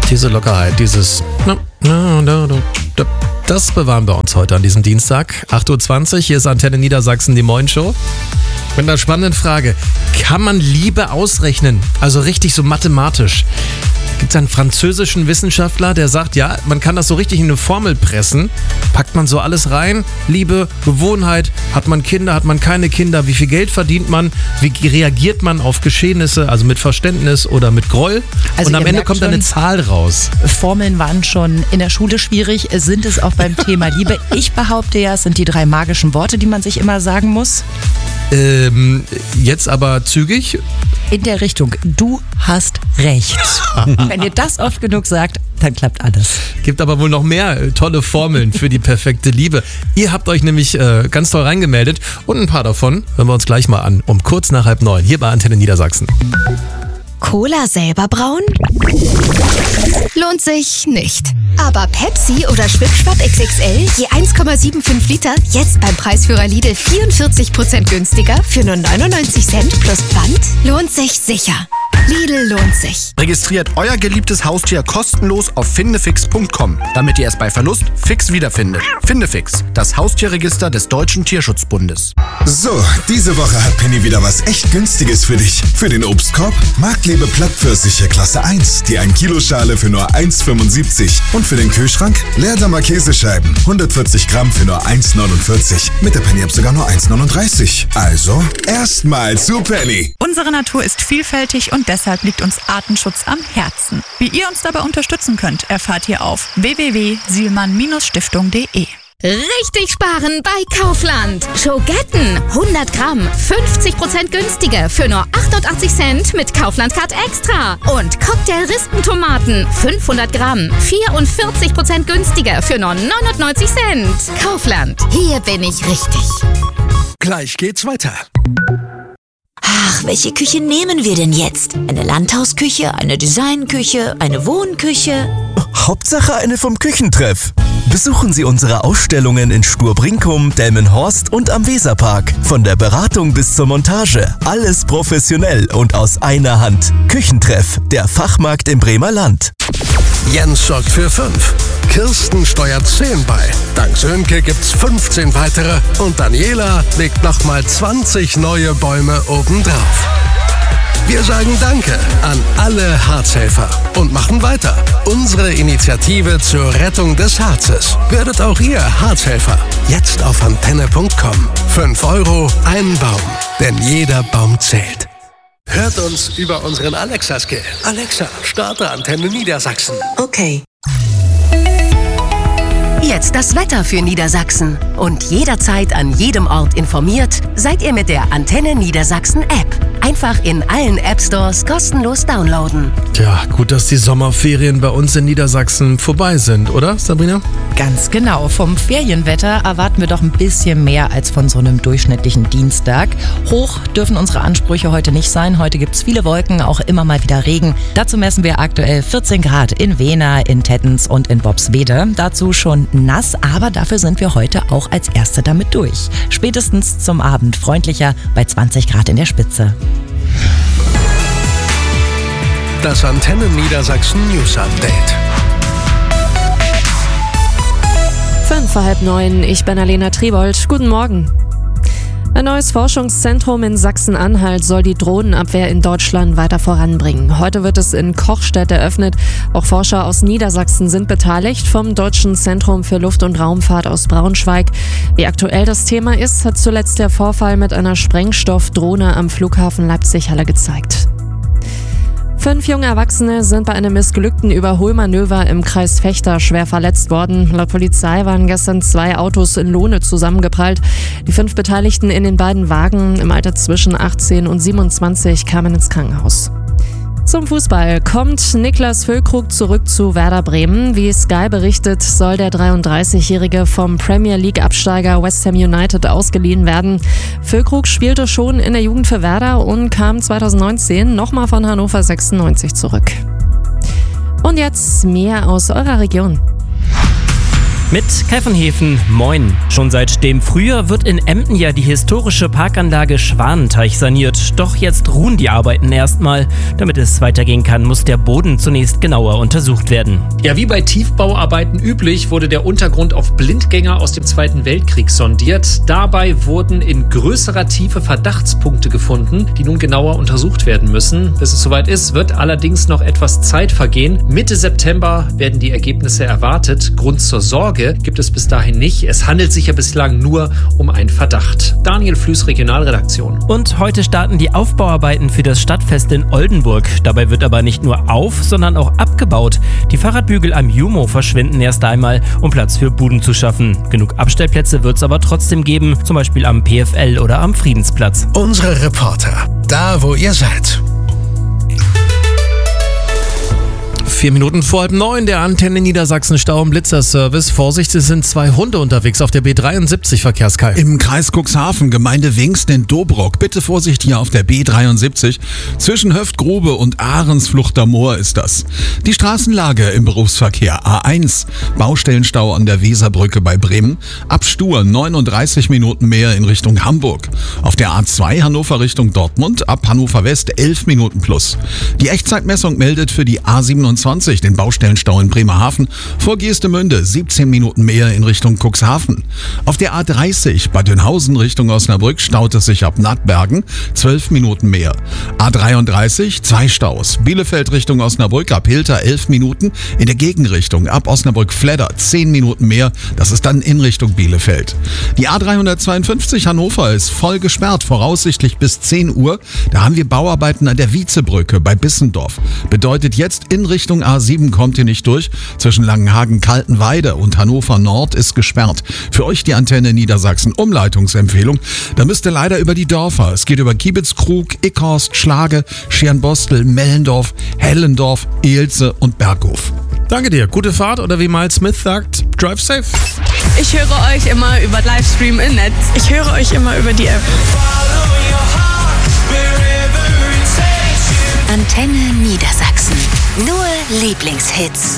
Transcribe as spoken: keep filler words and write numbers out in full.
Diese Lockerheit, dieses... Das bewahren wir uns heute an diesem Dienstag. acht Uhr zwanzig, hier ist Antenne Niedersachsen, die Moin-Show. Mit einer spannenden Frage. Kann man Liebe ausrechnen? Also richtig so mathematisch. Gibt es einen französischen Wissenschaftler, der sagt, ja, man kann das so richtig in eine Formel pressen. Packt man so alles rein. Liebe, Gewohnheit, hat man Kinder, hat man keine Kinder, wie viel Geld verdient man, wie reagiert man auf Geschehnisse, also mit Verständnis oder mit Groll. Also und am Ende kommt dann eine Zahl raus. Formeln waren schon in der Schule schwierig, sind es auch beim Thema Liebe. Ich behaupte ja, es sind die drei magischen Worte, die man sich immer sagen muss. Ähm, jetzt aber zügig. In der Richtung, du hast recht. Wenn ihr das oft genug sagt, dann klappt alles. Gibt aber wohl noch mehr äh, tolle Formeln für die perfekte Liebe. Ihr habt euch nämlich äh, ganz toll reingemeldet und ein paar davon hören wir uns gleich mal an. Um kurz nach halb neun, hier bei Antenne Niedersachsen. Cola selber brauen? Lohnt sich nicht. Aber Pepsi oder Schwipschwapp X X L, je eins Komma fünfundsiebzig Liter, jetzt beim Preisführer Lidl vierundvierzig Prozent günstiger für nur neunundneunzig Cent plus Pfand? Lohnt sich sicher. Lidl lohnt sich. Registriert euer geliebtes Haustier kostenlos auf findefix punkt com, damit ihr es bei Verlust fix wiederfindet. Findefix, das Haustierregister des Deutschen Tierschutzbundes. So, diese Woche hat Penny wieder was echt Günstiges für dich. Für den Obstkorb Marktlebe Plattpfirsiche Klasse eins, die ein Kilo Schale für nur eins Komma fünfundsiebzig. Und für den Kühlschrank Leerdammer Käsescheiben, hundertvierzig Gramm für nur eins Komma neunundvierzig. Mit der Penny-App sogar nur eins Komma neununddreißig. Also, erstmal zu Penny. Unsere Natur ist vielfältig und deshalb liegt uns Artenschutz am Herzen. Wie ihr uns dabei unterstützen könnt, erfahrt ihr auf w w w punkt sielmann Stiftung punkt de. Richtig sparen bei Kaufland. Schogetten hundert Gramm, fünfzig Prozent günstiger für nur achtundachtzig Cent mit Kaufland Card Extra. Und Cocktail-Rispentomaten fünfhundert Gramm, vierundvierzig Prozent günstiger für nur neunundneunzig Cent. Kaufland, hier bin ich richtig. Gleich geht's weiter. Ach, welche Küche nehmen wir denn jetzt? Eine Landhausküche, eine Designküche, eine Wohnküche? Hauptsache eine vom Küchentreff. Besuchen Sie unsere Ausstellungen in Sturbrinkum, Delmenhorst und am Weserpark. Von der Beratung bis zur Montage. Alles professionell und aus einer Hand. Küchentreff, der Fachmarkt im Bremer Land. Jens sorgt für fünf. Kirsten steuert zehn bei. Dank Sönke gibt's fünfzehn weitere. Und Daniela legt nochmal zwanzig neue Bäume obendrauf. Wir sagen Danke an alle Harzhelfer und machen weiter. Unsere Initiative zur Rettung des Harzes. Werdet auch ihr Harzhelfer. Jetzt auf antenne punkt com. fünf Euro, ein Baum. Denn jeder Baum zählt. Hört uns über unseren Alexa-Skill. Alexa, starte Antenne Niedersachsen. Okay. Jetzt das Wetter für Niedersachsen. Und jederzeit an jedem Ort informiert, seid ihr mit der Antenne Niedersachsen App. Einfach in allen App-Stores kostenlos downloaden. Tja, gut, dass die Sommerferien bei uns in Niedersachsen vorbei sind, oder, Sabrina? Ganz genau. Vom Ferienwetter erwarten wir doch ein bisschen mehr als von so einem durchschnittlichen Dienstag. Hoch dürfen unsere Ansprüche heute nicht sein. Heute gibt es viele Wolken, auch immer mal wieder Regen. Dazu messen wir aktuell vierzehn Grad in Wehna, in Tettens und in Bobswede. Dazu schon nass, aber dafür sind wir heute auch als Erste damit durch. Spätestens zum Abend freundlicher bei zwanzig Grad in der Spitze. Das Antenne Niedersachsen News Update. Fünf vor halb neun, ich bin Alena Triebold. Guten Morgen. Ein neues Forschungszentrum in Sachsen-Anhalt soll die Drohnenabwehr in Deutschland weiter voranbringen. Heute wird es in Kochstedt eröffnet. Auch Forscher aus Niedersachsen sind beteiligt, vom Deutschen Zentrum für Luft- und Raumfahrt aus Braunschweig. Wie aktuell das Thema ist, hat zuletzt der Vorfall mit einer Sprengstoffdrohne am Flughafen Leipzig-Halle gezeigt. Fünf junge Erwachsene sind bei einem missglückten Überholmanöver im Kreis Vechta schwer verletzt worden. Laut Polizei waren gestern zwei Autos in Lohne zusammengeprallt. Die fünf Beteiligten in den beiden Wagen im Alter zwischen achtzehn und siebenundzwanzig kamen ins Krankenhaus. Zum Fußball kommt Niklas Füllkrug zurück zu Werder Bremen. Wie Sky berichtet, soll der dreiunddreißigjährige vom Premier League-Absteiger West Ham United ausgeliehen werden. Füllkrug spielte schon in der Jugend für Werder und kam zweitausendneunzehn nochmal von Hannover sechsundneunzig zurück. Und jetzt mehr aus eurer Region. Mit Kai von Hefen, moin. Schon seit dem Frühjahr wird in Emden ja die historische Parkanlage Schwanenteich saniert. Doch jetzt ruhen die Arbeiten erstmal. Damit es weitergehen kann, muss der Boden zunächst genauer untersucht werden. Ja, wie bei Tiefbauarbeiten üblich, wurde der Untergrund auf Blindgänger aus dem Zweiten Weltkrieg sondiert. Dabei wurden in größerer Tiefe Verdachtspunkte gefunden, die nun genauer untersucht werden müssen. Bis es soweit ist, wird allerdings noch etwas Zeit vergehen. Mitte September werden die Ergebnisse erwartet. Grund zur Sorge gibt es bis dahin nicht. Es handelt sich ja bislang nur um einen Verdacht. Daniel Flüß, Regionalredaktion. Und heute starten die Aufbauarbeiten für das Stadtfest in Oldenburg. Dabei wird aber nicht nur auf, sondern auch abgebaut. Die Fahrradbügel am Jumo verschwinden erst einmal, um Platz für Buden zu schaffen. Genug Abstellplätze wird es aber trotzdem geben, zum Beispiel am P F L oder am Friedensplatz. Unsere Reporter, da wo ihr seid. Vier Minuten vor halb neun, der Antenne Niedersachsen Stau- und Blitzerservice. Vorsicht, es sind zwei Hunde unterwegs auf der B dreiundsiebzig, Verkehrskai. Im Kreis Cuxhaven, Gemeinde Wingsten in Dobrock. Bitte Vorsicht hier auf der B dreiundsiebzig. Zwischen Höftgrube und Ahrensfluchter Moor ist das. Die Straßenlage im Berufsverkehr. A eins, Baustellenstau an der Weserbrücke bei Bremen. Ab Stur neununddreißig Minuten mehr in Richtung Hamburg. Auf der A zwei Hannover Richtung Dortmund, ab Hannover West elf Minuten plus. Die Echtzeitmessung meldet für die A siebenundzwanzig den Baustellenstau in Bremerhaven, vor Geestemünde siebzehn Minuten mehr in Richtung Cuxhaven. Auf der A dreißig Bad Dönhausen Richtung Osnabrück staut es sich ab Nattbergen zwölf Minuten mehr. A dreiunddreißig, zwei Staus. Bielefeld Richtung Osnabrück ab Hilter elf Minuten, in der Gegenrichtung ab Osnabrück-Fledder zehn Minuten mehr, das ist dann in Richtung Bielefeld. Die A dreihundertzweiundfünfzig Hannover ist voll gesperrt, voraussichtlich bis zehn Uhr. Da haben wir Bauarbeiten an der Wiezebrücke bei Bissendorf. Bedeutet jetzt in Richtung A sieben kommt ihr nicht durch. Zwischen Langenhagen-Kaltenweide und Hannover Nord ist gesperrt. Für euch die Antenne Niedersachsen Umleitungsempfehlung. Da müsst ihr leider über die Dörfer. Es geht über Kiebitzkrug, Ickhorst, Schlage, Schernbostel, Mellendorf, Hellendorf, Eelze und Berghof. Danke dir. Gute Fahrt oder wie Miles Smith sagt, drive safe. Ich höre euch immer über Livestream im Netz. Ich höre euch immer über die App. Antenne Niedersachsen. Nur Lieblingshits.